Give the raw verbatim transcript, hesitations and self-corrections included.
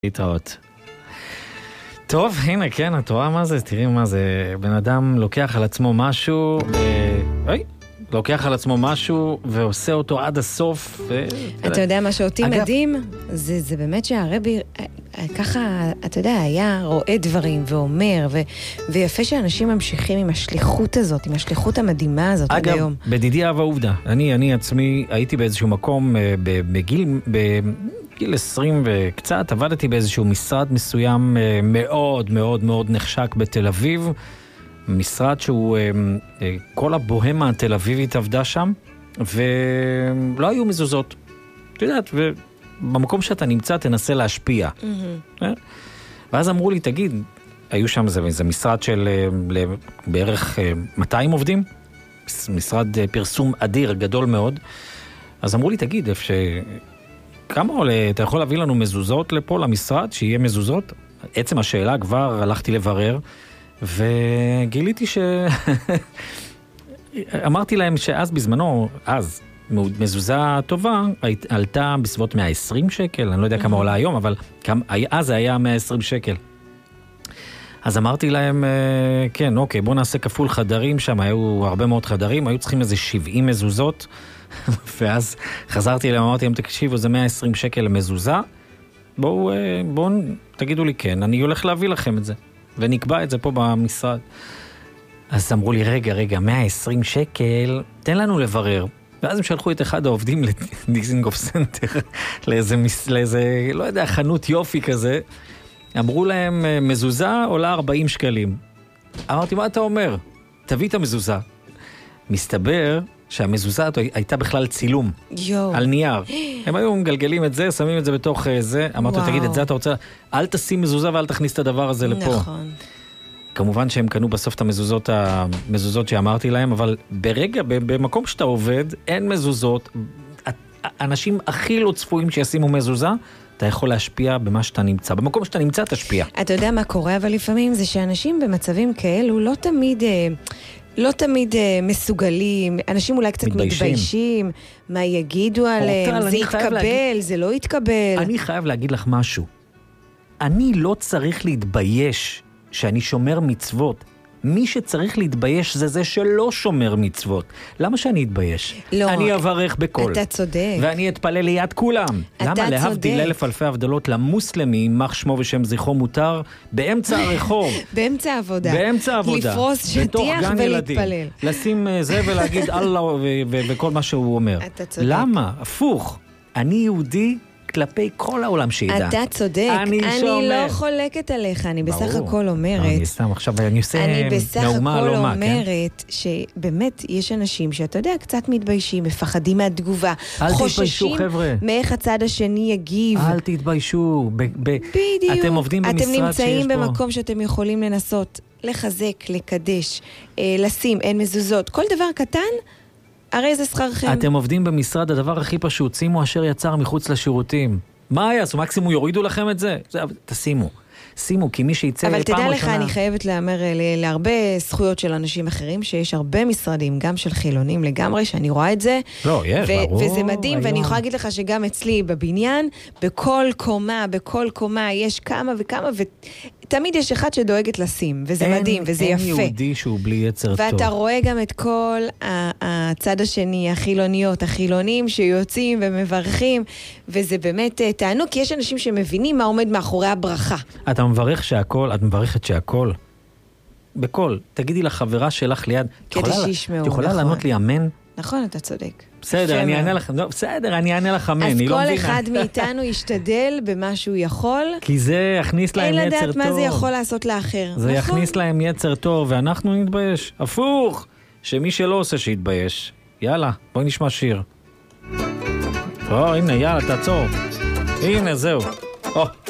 להתראות. טוב, הנה, כן, את רואה מה זה? תראי מה זה. בן אדם לוקח על עצמו משהו, אה, אוי, לוקח על עצמו משהו ועושה אותו עד הסוף. ו... אתה יודע מה שאותי אגב... מדהים? זה, זה באמת שהרבי, ככה, אתה יודע, היה רואה דברים ואומר, ו... ויפה שאנשים ממשיכים עם השליחות הזאת, עם השליחות המדהימה הזאת עד היום. אגב, בדידי אהבה עובדה. אני, אני עצמי הייתי באיזשהו מקום, בגיל... בגיל עשרים וקצת, עבדתי באיזשהו משרד מסוים מאוד מאוד מאוד נחשק בתל אביב, משרד שהוא, כל הבוהמה התל אביבית עבדה שם, ולא היו מזוזות. אתה יודעת, ובמקום שאתה נמצא תנסה להשפיע. Mm-hmm. ואז אמרו לי, תגיד, היו שם זה, זה משרד של בערך מאתיים עובדים, משרד פרסום אדיר, גדול מאוד. אז אמרו לי, תגיד, איפה ש... כמה עולה, אתה יכול להביא לנו מזוזות לפה, למשרד, שיהיה מזוזות? עצם השאלה כבר הלכתי לברר, וגיליתי ש... אמרתי להם שאז בזמנו, אז, מזוזה טובה, עלתה בסביבות מאה ועשרים שקל, אני לא יודע כמה עולה היום, אבל אז זה היה מאה ועשרים שקל. אז אמרתי להם, כן, אוקיי, בוא נעשה כפול חדרים, שם היו הרבה מאוד חדרים, היו צריכים איזה שבעים מזוזות, ואז חזרתי אליהם, אמרתי להם, תקשיבו, זה מאה ועשרים שקל למזוזה, בואו, בואו, תגידו לי כן, אני הולך להביא לכם את זה, ונקבע את זה פה במשרד. אז אמרו לי, רגע, רגע, מאה ועשרים שקל, תן לנו לברר. ואז הם שלחו את אחד העובדים לדיזינגוף סנטר, לאיזה, לאיזה, לא יודע, חנות יופי כזה, אמרו להם, מזוזה עולה ארבעים שקלים. אמרתי, מה אתה אומר? תביא את המזוזה. מסתבר שהמזוזה הייתה בכלל צילום. יו. על נייר. הם היו מגלגלים את זה, שמים את זה בתוך זה. אמרתי, תגיד, את זה אתה רוצה? אל תשים מזוזה ואל תכניס את הדבר הזה לפה. נכון. כמובן שהם קנו בסוף את המזוזות, המזוזות שאמרתי להם, אבל ברגע, במקום שאתה עובד, אין מזוזות. אנשים הכי לא צפויים שישימו מזוזה, אתה יכול להשפיע במה שאתה נמצא. במקום שאתה נמצא, תשפיע. אתה יודע מה קורה, אבל לפעמים זה שאנשים במצבים כאלו לא תמיד... לא תמיד uh, מסוגלים, אנשים אולי קצת מתביישים, מתביישים מה יגידו עליהם, זה יתקבל, להגיד, זה לא יתקבל. אני חייב להגיד לך משהו. אני לא צריך להתבייש שאני שומר מצוות. מי שצריך להתבייש זה זה שלא שומר מצוות. למה שאני אתבייש? לא. אני אברך בכל. אתה צודק. ואני אתפלל ליד כולם. למה להבדיל אלף אלפי הבדלות למוסלמים, מח שמו ושם זכרו מותר, באמצע הרחוב. באמצע העבודה. באמצע העבודה. לפרוס שטיח ולהתפלל. לשים זה ולהגיד אללה וכל מה שהוא אומר. אתה צודק. למה? הפוך. אני יהודי כלפי כל העולם שידע. אתה צודק. אני, אני לא חולקת עליך, אני בסך ברור. הכל אומרת. אני סתם עכשיו, אני עושה נאומה, אני בסך הכל אומרת כן? שבאמת יש אנשים שאתה יודע, קצת מתביישים, מפחדים מהתגובה. אל תתביישו, חבר'ה. מאיך הצד השני יגיב. אל תתביישו. ב- ב- בדיוק. אתם עובדים במשרד שיש אתם נמצאים פה. במקום שאתם יכולים לנסות, לחזק, לקדש, אה, לשים, אין מזוזות. כל דבר קטן, הרי זה שכרכם. אתם עובדים במשרד, הדבר הכי פשוט, שימו אשר יצר מחוץ לשירותים. מה היה? אז מקסימום יורידו לכם את זה? זה תשימו. שימו, כי מי שיצא פעם ראשונה... אבל תדע לך, אני חייבת לאמר להרבה זכויות של אנשים אחרים, שיש הרבה משרדים, גם של חילונים לגמרי, שאני רואה את זה. לא, יש, ברור. וזה מדהים, ואני יכולה להגיד לך שגם אצלי בבניין, בכל קומה, בכל קומה, יש כמה וכמה, ותמיד יש אחד שדואגת לשים, וזה מדהים, וזה יפה. אין יהודי שהוא בלי יצר טוב. ואתה רואה גם את כל הצד השני, החילוניות, החילונים שיוצאים ומברכים, וזה באמת תענוג, כי יש אנשים שמבינים מה עומד מאחורי הברכה. אתה מברך שהכל, את מברכת שהכל, בכל, תגידי לחברה שלך ליד, כדי שישמעו, את יכולה לענות לי אמן? נכון, אתה צודק. בסדר, אני אענה לך, בסדר, אני אענה לך אמן, אז כל אחד מאיתנו ישתדל במה שהוא יכול. כי זה יכניס להם יצר טוב. אין לדעת מה זה יכול לעשות לאחר. זה יכניס להם יצר טוב, ואנחנו נתבייש. הפוך, שמי שלא עושה שיתבייש. יאללה, בואי נשמע שיר. או, הנה, יאללה, תעצור. הנה, זהו. או.